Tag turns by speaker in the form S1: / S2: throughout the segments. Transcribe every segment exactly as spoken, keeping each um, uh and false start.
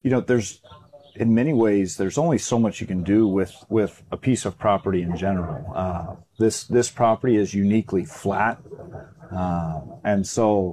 S1: you know, there's, in many ways, there's only so much you can do with, with a piece of property in general. Uh, this, this property is uniquely flat. Uh, and so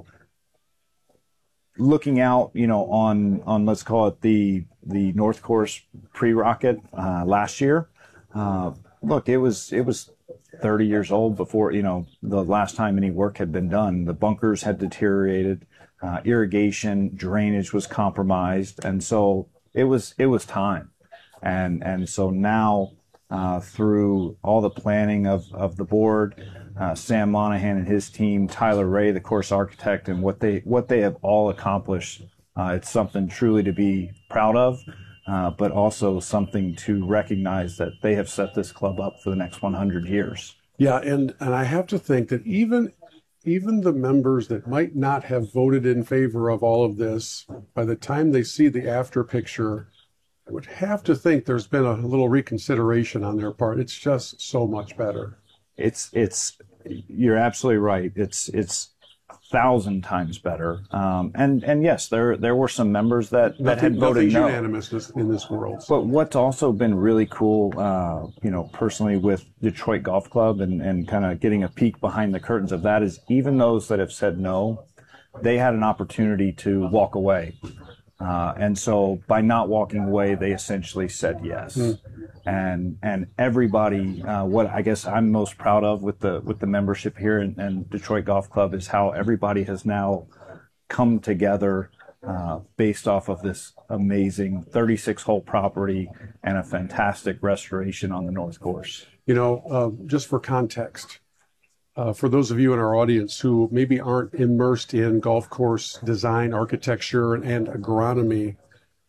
S1: looking out, you know, on, on, let's call it the, the North Course pre-Rocket, uh, last year, uh, look, it was, it was thirty years old before, you know, the last time any work had been done. The bunkers had deteriorated, uh, irrigation, drainage was compromised. And so it was, it was time. And, and so now, uh, through all the planning of, of the board, uh, Sam Monahan and his team, Tyler Ray, the course architect, and what they, what they have all accomplished, uh, it's something truly to be proud of. Uh, but also something to recognize that they have set this club up for the next one hundred years.
S2: Yeah, and, and I have to think that even even the members that might not have voted in favor of all of this, by the time they see the after picture, I would have to think there's been a little reconsideration on their part. It's just so much better.
S1: It's it's you're absolutely right. It's it's a thousand times better. Um, and and yes, there there were some members that, that
S2: Nothing,
S1: had voted
S2: nothing's
S1: no.
S2: unanimous in this world.
S1: But what's also been really cool, uh, you know, personally with Detroit Golf Club and, and kind of getting a peek behind the curtains of that is even those that have said no, they had an opportunity to walk away. Uh, and so by not walking away, they essentially said yes. Mm. And and everybody, uh, what I guess I'm most proud of with the with the membership here in, in Detroit Golf Club is how everybody has now come together uh, based off of this amazing thirty-six hole property and a fantastic restoration on the North Course.
S2: You know, uh, just for context, Uh, for those of you in our audience who maybe aren't immersed in golf course design, architecture, and agronomy,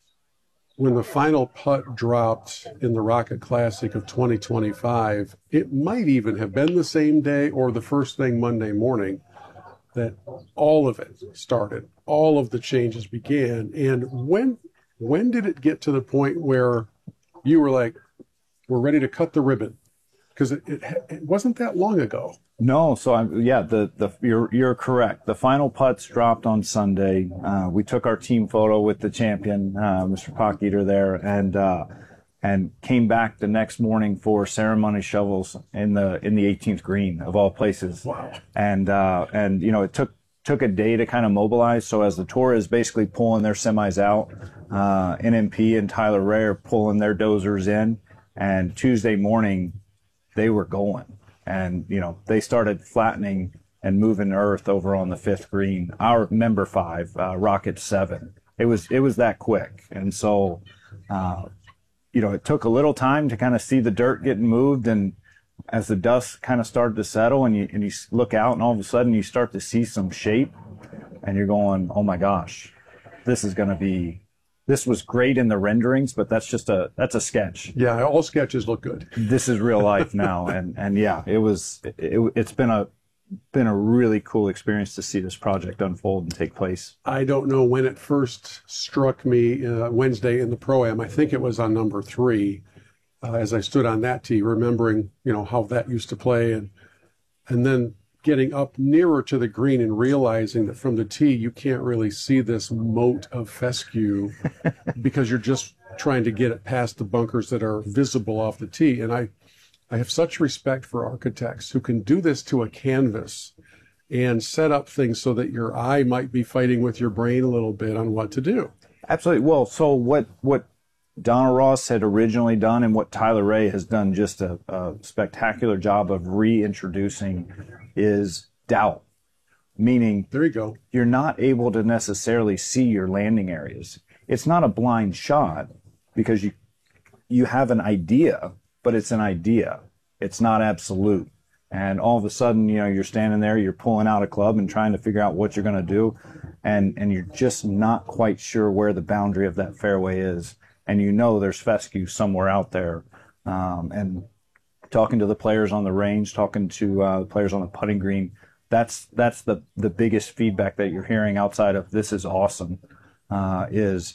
S2: when the final putt dropped in the Rocket Classic of twenty twenty-five, it might even have been the same day or the first thing Monday morning that all of it started, all of the changes began. And when when did it get to the point where you were like, we're ready to cut the ribbon? Because it, it, it wasn't that long ago.
S1: No, so I'm, yeah, the, the, you're, you're correct. The final putts dropped on Sunday. Uh, we took our team photo with the champion, uh, Mister Pocketer there, and, uh, and came back the next morning for ceremony shovels in the, in the eighteenth green of all places.
S2: Wow.
S1: And, uh, and, you know, it took, took a day to kind of mobilize. So as the tour is basically pulling their semis out, uh, N M P and Tyler Ray are pulling their dozers in, and Tuesday morning they were going. And, you know, they started flattening and moving earth over on the fifth green, our member five, uh, Rocket seven. It was, it was that quick. And so, uh, you know, it took a little time to kind of see the dirt getting moved. And as the dust kind of started to settle and you, and you look out and all of a sudden you start to see some shape and you're going, oh my gosh, this is going to be, this was great in the renderings, but that's just a, that's a sketch.
S2: Yeah, all sketches look good.
S1: This is real life now. And, and yeah, it was, it, it's been a, been a really cool experience to see this project unfold and take place.
S2: I don't know when it first struck me uh, Wednesday in the Pro-Am. I think it was on number three, uh, as I stood on that tee, remembering, you know, how that used to play. And, and then getting up nearer to the green and realizing that from the tee, you can't really see this moat of fescue because you're just trying to get it past the bunkers that are visible off the tee. And I, I have such respect for architects who can do this to a canvas and set up things so that your eye might be fighting with your brain a little bit on what to do.
S1: Absolutely. Well, so what, what Donna Ross had originally done and what Tyler Ray has done just a, a spectacular job of reintroducing is doubt, meaning
S2: there you go.
S1: You're not able to necessarily see your landing areas. It's not a blind shot because you you have an idea, but it's an idea. It's not absolute. And all of a sudden, you know, you're standing there, you're pulling out a club and trying to figure out what you're going to do, and and you're just not quite sure where the boundary of that fairway is. And you know there's fescue somewhere out there. Um, and talking to the players on the range, talking to uh, players on the putting green, that's that's the the biggest feedback that you're hearing outside of this is awesome, uh, is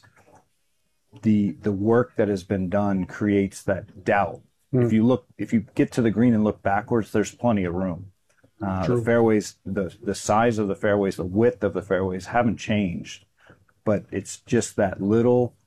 S1: the the work that has been done creates that doubt. Mm. If you look, if you get to the green and look backwards, there's plenty of room. Uh, the fairways, the the size of the fairways, the width of the fairways haven't changed, but it's just that little